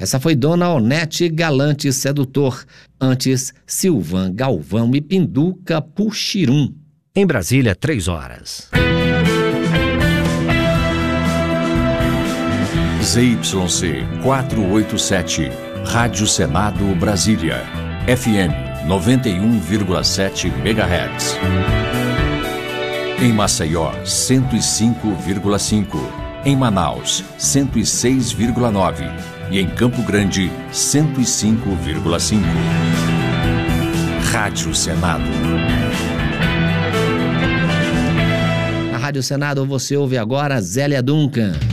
Essa foi Dona Onete Galante Sedutor. Antes, Silvan Galvão e Pinduca Puxirum. Em Brasília, 3 horas. ZYC 487, Rádio Senado Brasília, FM 91,7 MHz. Em Maceió, 105,5. Em Manaus, 106,9. E em Campo Grande, 105,5. Rádio Senado. Na Rádio Senado você ouve agora Zélia Duncan.